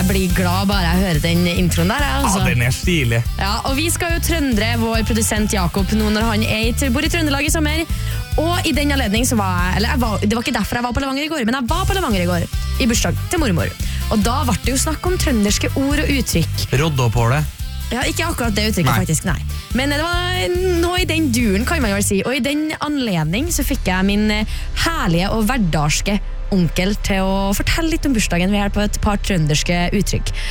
Jeg blir glad bare jeg hører den introen der. Altså. Ja, den stilig. Ja, og vi skal jo trøndre vår produsent Jakob nå når han bor i Trøndelag i sommer. Og i den anledning så var jeg, det var ikke derfor jeg var på Levanger i går, men jeg var på Levanger i går, i bursdag til mormor. Og da ble det jo snakk om trønderske ord og uttrykk. Rodda på det. Ja, ikke akkurat det uttrykket faktisk, nei. Men det var noe i den duren, kan man jo si. Og i den anledning så fikk jeg min herlige og hverdagslige onkel til å fortelle litt om bursdagen ved hjelp av et par trønderske uttrykk.